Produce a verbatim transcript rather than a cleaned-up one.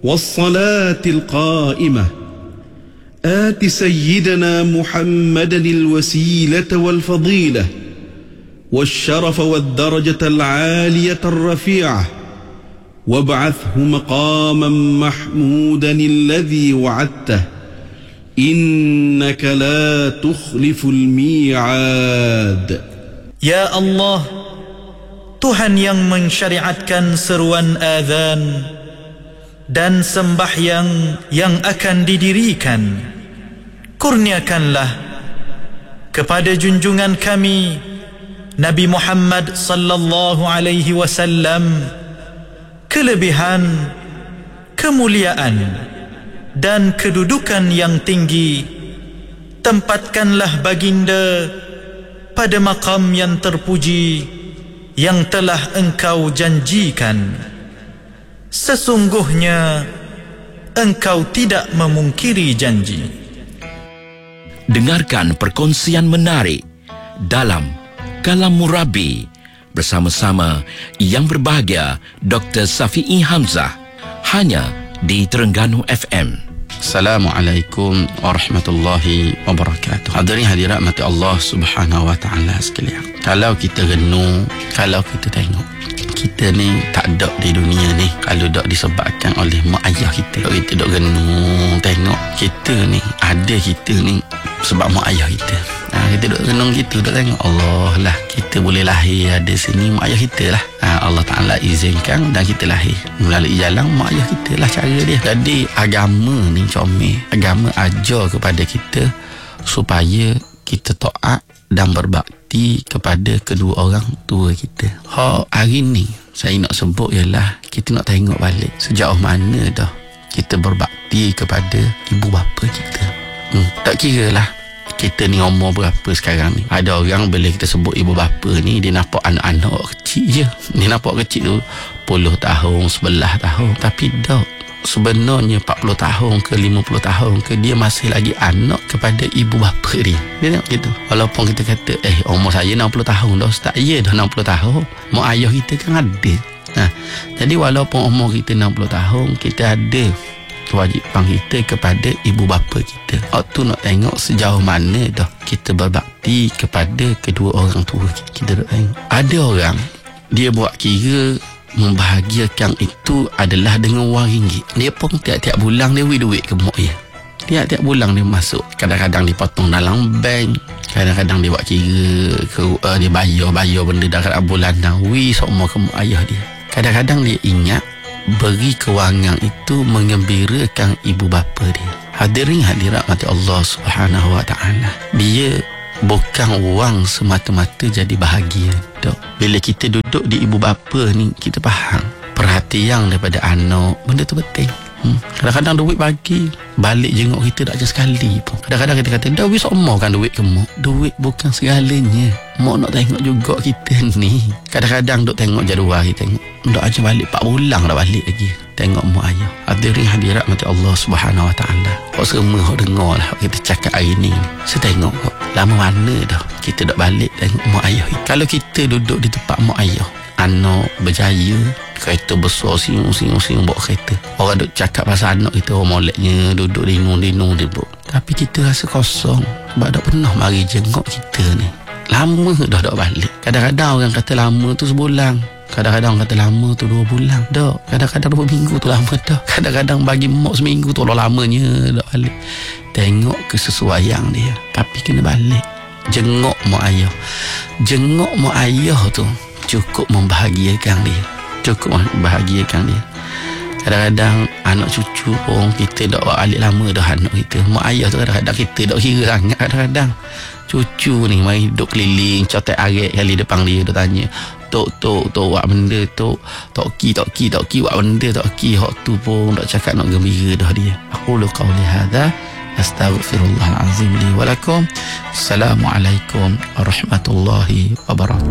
والصلاة القائمة آت سيدنا محمدا الوسيلة والفضيلة والشرف والدرجة العالية الرفيعة وابعثه مقاما محمودا الذي وعدته إنك لا تخلف الميعاد. Ya Allah, Tuhan yang mensyariatkan seruan azan dan sembahyang yang akan didirikan, kurniakanlah kepada junjungan kami Nabi Muhammad sallallahu alaihi wasallam kelebihan, kemuliaan dan kedudukan yang tinggi. Tempatkanlah baginda pada maqam yang terpuji yang telah engkau janjikan. Sesungguhnya engkau tidak memungkiri janji. Dengarkan perkongsian menarik dalam Kalam Murabi bersama-sama yang berbahagia Doktor Safi'i Hamzah, hanya di Terengganu F M. Assalamualaikum warahmatullahi wabarakatuh. Hadirin hadirat mati Allah Subhanahu wa taala sekalian. Kalau kita renung, kalau kita tengok, kita ni tak ada di dunia ni kalau tak disebabkan oleh mak ayah kita. Kalau kita dok renung tengok, kita ni ada kita ni sebab mak ayah kita. Ha, kita duk renung gitu, duk tengok Allah lah, kita boleh lahir ada sini mak ayah kita lah. Ha, Allah Ta'ala izinkan dan kita lahir melalui jalan mak ayah kita lah cara dia. Jadi agama ni comel, agama ajar kepada kita supaya kita taat dan berbakti kepada kedua orang tua kita. Ha, hari ni saya nak sebut ialah kita nak tengok balik sejauh mana dah kita berbakti kepada ibu bapa kita. Hmm, tak kira lah kita ni umur berapa sekarang ni. Ada orang bila kita sebut ibu bapa ni, dia nampak anak-anak kecil je. Dia nampak kecil tu sepuluh tahun, sebelas tahun. Tapi tak. Sebenarnya empat puluh tahun ke lima puluh tahun ke, dia masih lagi anak kepada ibu bapa dia. Dia tengok gitu. Walaupun kita kata, eh umur saya enam puluh tahun dah Ustaz. Ya dah enam puluh tahun. Mak ayah kita kan ada. Nah, jadi walaupun umur kita enam puluh tahun, kita ada kewajipan kita kepada ibu bapa kita. Waktu nak tengok sejauh mana dah kita berbakti kepada kedua orang tua kita. Kita nak tengok. Ada orang dia buat kira membahagiakan itu adalah dengan wang ringgit. Dia pun tiap-tiap bulan dia beri duit ke mak dia. Tiap-tiap bulan dia masuk. Kadang-kadang dipotong dalam bank, kadang-kadang dia buat kira ke, uh, dia bayar-bayar benda dalam bulanan wi semua ke mak ayah dia. Kadang-kadang dia ingat beri kewangan itu mengembirakan ibu bapa dia. Hadirin hadirat mati Allah Subhanahu wa taala. Dia bukan wang semata-mata jadi bahagia. Tak. Bila kita duduk di ibu bapa ni, kita faham perhatian daripada anak benda tu penting. Hmm. Kadang-kadang duit bagi balik jenguk kita tak je sekali pun. Kadang-kadang kita kata dah wis semua kan duit ke mak. Duit bukan segalanya. Mak nak tengok juga kita ni. Kadang-kadang duk tengok jadual kita tengok dah aja balik empat bulan dah balik lagi tengok mak ayah. Hadirin hadirat mati Allah Subhanahu wa taala. Kau semua kau dengar lah kita cakap hari ni. Saya tengok kau lama mana dah kita dak balik tengok mak ayah. Kalau kita duduk di tempat mak ayah, anak berjaya, kereta besar siung-siung-siung bawa kereta, orang duk cakap pasal anak kita, orang moleknya duduk linung-linung dia buat. Tapi kita rasa kosong sebab tak pernah mari jenguk kita ni. Lama dah tak balik. Kadang-kadang orang kata lama tu sebulan, kadang-kadang kata lama tu dua bulan. Tak. Kadang-kadang dua minggu tu lama dah. Kadang-kadang bagi mak seminggu tu lah lamanya tak balik. Tengok kesesuaian dia. Tapi kena balik. Jenguk mak ayah. Jenguk mak ayah tu cukup membahagiakan dia. Cukup membahagiakan dia. Kadang-kadang anak cucu pun kita tak balik lama dah anak kita. Mak ayah tu kadang-kadang kita tak kira sangat. Kadang-kadang cucu ni mari duduk keliling cotek arik kali depan dia, dia tanya tok tok tok buat benda tok tok ki tok ki tok ki buat benda tok ki hak tu pun tak cakap nak gembira dah dia. Aku lu qauli hadza astaghfirullahalazim li wa lakum. Assalamualaikum warahmatullahi wabarakatuh.